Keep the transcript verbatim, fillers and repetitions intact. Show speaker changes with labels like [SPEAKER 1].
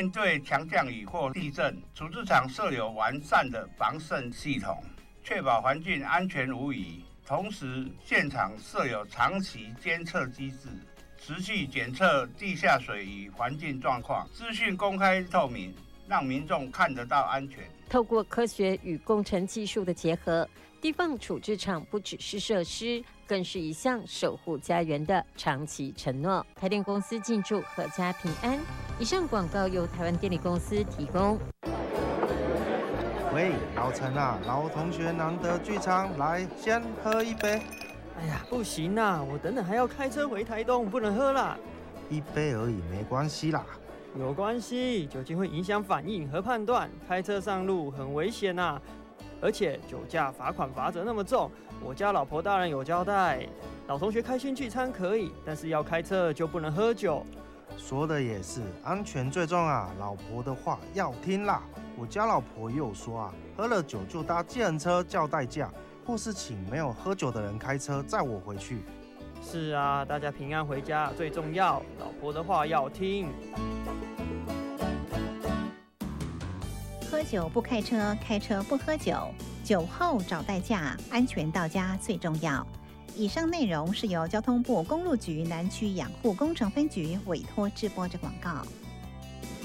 [SPEAKER 1] 面对强降雨或地震，处置场设有完善的防渗系统，确保环境安全无虞。同时，现场设有长期监测机制，持续检测地下水与环境状况，资讯公开透明，让民众看得到安全。
[SPEAKER 2] 透过科学与工程技术的结合，地方处置场不只是设施，更是一项守护家园的长期承诺。台电公司进驻阖家平安。以上广告由台湾电力公司提供。
[SPEAKER 3] 喂，老陈啊，老同学难得聚餐，来先喝一杯。
[SPEAKER 4] 哎呀，不行啊，我等等还要开车回台东，不能喝啦。
[SPEAKER 3] 一杯而已，没关系啦。
[SPEAKER 4] 有关系，酒精会影响反应和判断，开车上路很危险呐、啊。而且酒驾罚款罚则那么重，我家老婆大人有交代，老同学开心聚餐可以，但是要开车就不能喝酒。
[SPEAKER 3] 说的也是，安全最重啊，老婆的话要听啦。我家老婆也有说啊，喝了酒就搭计程车叫代驾，或是请没有喝酒的人开车载我回去。
[SPEAKER 4] 是啊，大家平安回家最重要，老婆的话要听。
[SPEAKER 5] 喝酒不开车，开车不喝酒，酒后找代驾，安全到家最重要。以上内容是由交通部公路局南区养护工程分局委托制播的广告。